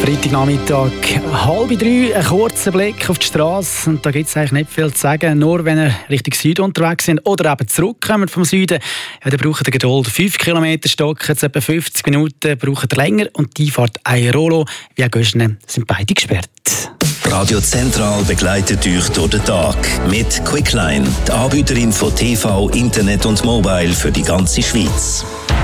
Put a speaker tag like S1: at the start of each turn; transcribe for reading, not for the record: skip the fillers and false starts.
S1: Freitagnachmittag, 2:30, ein kurzer Blick auf die Straße. Und da gibt es eigentlich nicht viel zu sagen. Nur wenn ihr Richtung Süden unterwegs sind oder eben zurückkommt vom Süden, ja, dann braucht ihr Geduld. 5 Kilometer stocken, jetzt etwa 50 Minuten braucht ihr länger. Und die Fahrt Airolo via Göschene sind beide gesperrt.
S2: Radio Zentral begleitet euch durch den Tag mit Quickline, die Anbieterin von TV, Internet und Mobile für die ganze Schweiz.